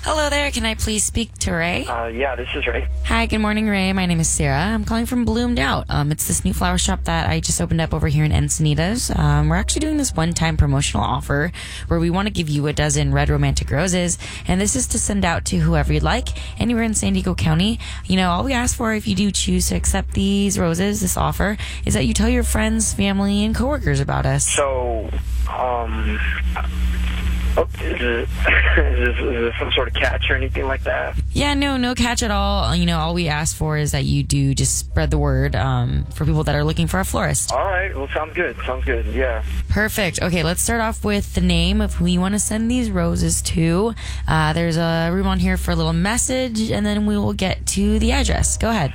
Hello there. Can I please speak to Ray? Yeah, this is Ray. Hi, good morning, Ray. My name is Sarah. I'm calling from Bloomed Out. It's this new flower shop that I just opened up over here in Encinitas. We're actually doing this one-time promotional offer where we want to give you a dozen red romantic roses, and this is to send out to whoever you'd like, anywhere in San Diego County. You know, all we ask for if you do choose to accept these roses, this offer, is that you tell your friends, family, and coworkers about us. So, is this some sort of catch or anything like that? Yeah, no catch at all. You know, all we ask for is that you do just spread the word for people that are looking for a florist. All right, well, sounds good, yeah. Perfect. Okay, let's start off with the name of who you want to send these roses to. There's a room on here for a little message, and then we will get to the address. Go ahead.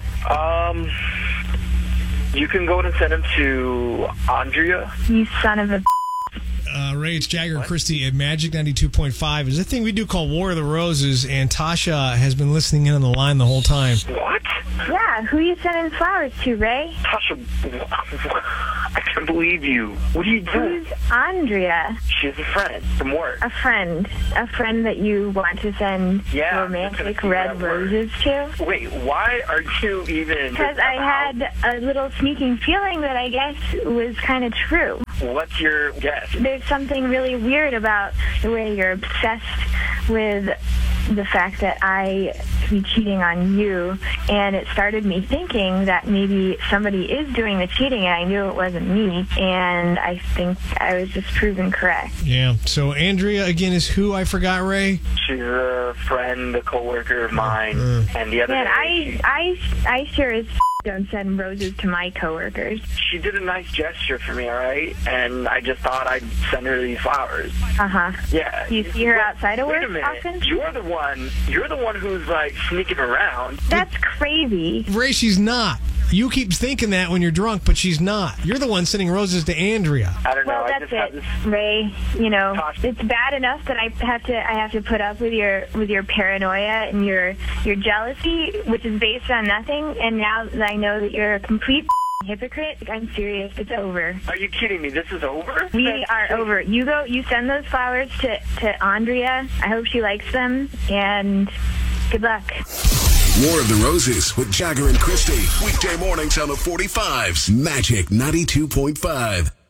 You can go and send them to Andrea. You son of a... Ray, it's Jagger and Christy at Magic 92.5. There's a thing we do called War of the Roses, and Tasha has been listening in on the line the whole time. What? Yeah, who you sending flowers to, Ray? Tasha, I can't believe you. What are you doing? Who's Andrea? She's a friend from work. A friend that you want to send romantic red roses to? Wait, why are you even... Because I had a little sneaking feeling that I guess was kind of true. What's your guess? There's something really weird about the way you're obsessed with the fact that I be cheating on you, and it started me thinking that maybe somebody is doing the cheating, and I knew it wasn't me, and I think I was just proven correct. Yeah, so Andrea, again, is who? I forgot, Ray? She's a friend, a coworker of mine, and the other day... I sure as don't send roses to my coworkers. She did a nice gesture for me, all right? And I just thought I'd send her these flowers. Uh-huh. Yeah. Do you see her outside of work Wait a minute. often? You're the one who's, like, sneaking around. That's crazy. Ray, she's not. You keep thinking that when you're drunk, but she's not. You're the one sending roses to Andrea. I don't know. Well, that's it, Ray. You know, it's bad enough that I have to put up with your paranoia and your jealousy, which is based on nothing. And now that I know that you're a complete hypocrite, I'm serious. It's over. Are you kidding me? This is over? We are over. You send those flowers to Andrea. I hope she likes them, and good luck. War of the Roses with Jagger and Christy. Weekday mornings on the 45s. Magic 92.5.